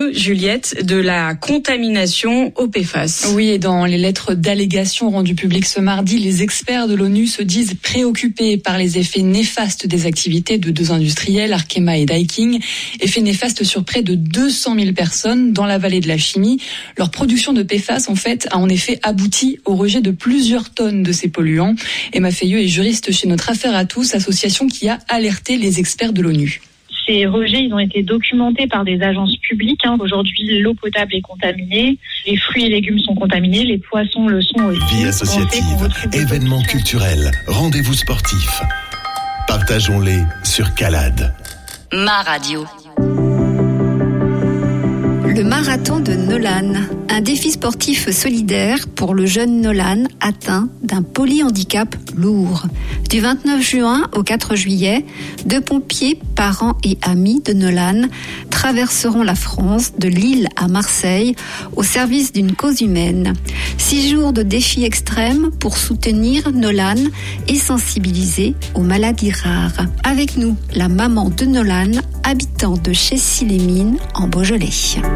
nous, Juliette, de la contamination au PFAS. Oui, et dans les lettres d'allégation rendues publiques ce mardi, les experts de l'ONU se disent préoccupés par les effets néfastes des activités de deux industriels, Arkema et Daikin. Effets néfastes sur près de 200 000 personnes dans la vallée de la chimie. Leur production de PFAS, a en effet abouti au rejet de plusieurs tonnes de ces polluants. Emma Feilleux est juriste chez Notre Affaire à tous, association qui a alerté les experts de l'ONU. Ces rejets, ils ont été documentés par des agences publiques. Aujourd'hui, l'eau potable est contaminée, les fruits et légumes sont contaminés, les poissons le sont aussi. Vie associative, événements culturels, rendez-vous sportifs. Partageons-les sur Calade. Ma radio. Le marathon de Nolan, un défi sportif solidaire pour le jeune Nolan atteint d'un polyhandicap lourd. Du 29 juin au 4 juillet, 2 pompiers, parents et amis de Nolan traverseront la France de Lille à Marseille au service d'une cause humaine. 6 jours de défis extrêmes pour soutenir Nolan et sensibiliser aux maladies rares. Avec nous, la maman de Nolan, habitant de Chessy-les-Mines en Beaujolais.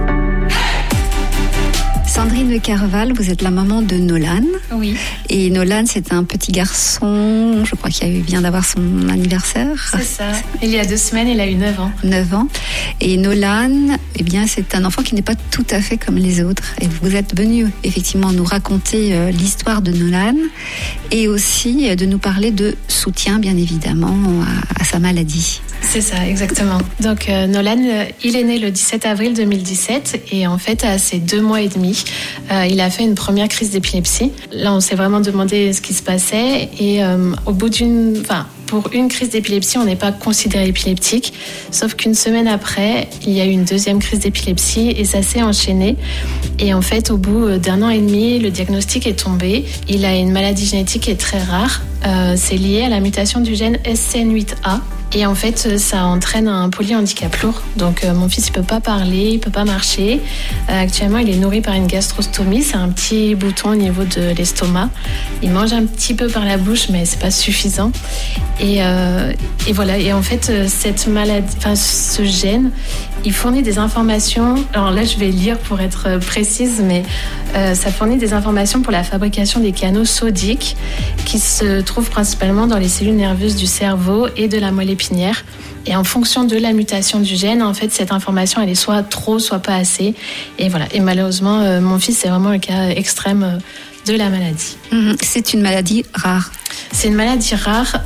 Sandrine Carval, vous êtes la maman de Nolan. Oui. Et Nolan, c'est un petit garçon, je crois qu'il vient d'avoir son anniversaire. C'est ça. Il y a 2 semaines, il a eu 9 ans. 9 ans. Et Nolan, eh bien, c'est un enfant qui n'est pas tout à fait comme les autres. Et vous êtes venu effectivement nous raconter l'histoire de Nolan et aussi de nous parler de soutien, bien évidemment, à sa maladie. C'est ça, exactement. Donc Nolan, il est né le 17 avril 2017 et en fait, à ses 2 mois et demi, il a fait une première crise d'épilepsie. Là, on s'est vraiment demandé ce qui se passait et au bout pour une crise d'épilepsie, on n'est pas considéré épileptique, sauf qu'une semaine après, il y a eu une deuxième crise d'épilepsie et ça s'est enchaîné. Et en fait, au bout d'1 an et demi, le diagnostic est tombé. Il a une maladie génétique qui est très rare. C'est lié à la mutation du gène SCN8A. Et en fait, ça entraîne un polyhandicap lourd. Donc, mon fils, il peut pas parler, il peut pas marcher. Actuellement, il est nourri par une gastrostomie. C'est un petit bouton au niveau de l'estomac. Il mange un petit peu par la bouche, mais c'est pas suffisant. Et voilà. Et en fait, cette maladie, ce gène, il fournit des informations. Alors là, je vais lire pour être précise, mais ça fournit des informations pour la fabrication des canaux sodiques qui se trouvent principalement dans les cellules nerveuses du cerveau et de la moelle épinière. Et en fonction de la mutation du gène, en fait, cette information, elle est soit trop, soit pas assez. Et voilà. Et malheureusement, mon fils, c'est vraiment le cas extrême de la maladie. C'est une maladie rare. C'est une maladie rare.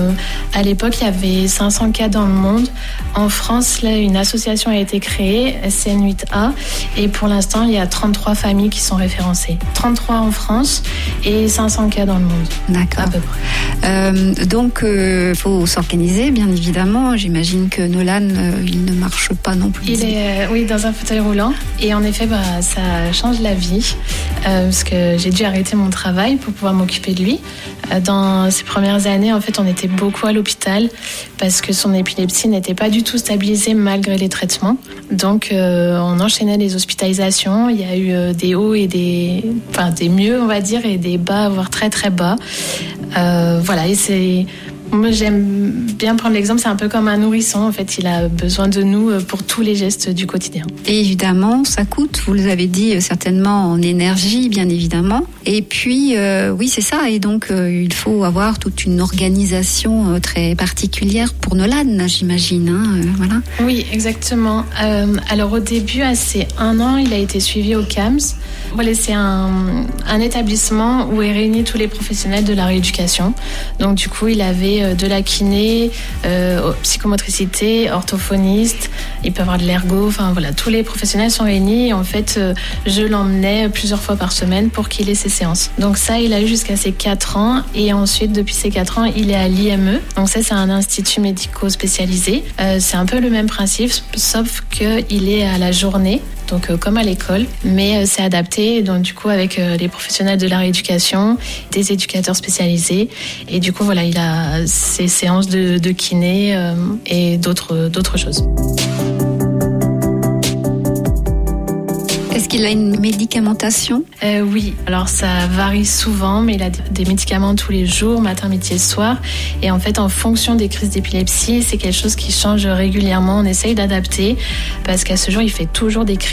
À l'époque, il y avait 500 cas dans le monde. En France, là, une association a été créée, SCN8A, et pour l'instant, il y a 33 familles qui sont référencées. 33 en France et 500 cas dans le monde. D'accord. À peu près. Donc, faut s'organiser, bien évidemment. J'imagine que Nolan, il ne marche pas non plus. Il est, oui, dans un fauteuil roulant. Et en effet, ça change la vie, parce que j'ai dû arrêter mon travail pour pouvoir m'occuper de lui. Dans ces premières années, en fait, on était beaucoup à l'hôpital parce que son épilepsie n'était pas du tout stabilisée malgré les traitements. Donc, on enchaînait les hospitalisations. Il y a eu des hauts et des mieux, on va dire, et des bas, voire très très bas. Voilà, et moi, j'aime bien prendre l'exemple, c'est un peu comme un nourrisson. En fait, il a besoin de nous pour tous les gestes du quotidien. Et évidemment, ça coûte, vous l'avez dit, certainement en énergie, bien évidemment. Et puis, oui, c'est ça. Et donc, il faut avoir toute une organisation très particulière pour Nolan, j'imagine. Voilà. Oui, exactement. Alors, au début, à ses 1 an, il a été suivi au CAMS. Voilà, c'est un établissement où est réunis tous les professionnels de la rééducation. Donc, du coup, il avait de la kiné, psychomotricité, orthophoniste, il peut avoir de l'ergo, voilà, tous les professionnels sont réunis et en fait, je l'emmenais plusieurs fois par semaine pour qu'il ait ses séances. Donc ça, il a eu jusqu'à ses 4 ans et ensuite, depuis ses 4 ans, il est à l'IME. Donc ça, c'est un institut médico-spécialisé. C'est un peu le même principe, sauf qu'il est à la journée. Donc comme à l'école, mais c'est adapté donc du coup avec les professionnels de la rééducation, des éducateurs spécialisés et du coup voilà, il a ses séances de kiné et d'autres choses. Est-ce qu'il a une médicamentation ? Oui, alors ça varie souvent, mais il a des médicaments tous les jours, matin, midi et soir. Et en fait, en fonction des crises d'épilepsie, c'est quelque chose qui change régulièrement. On essaye d'adapter parce qu'à ce jour, il fait toujours des crises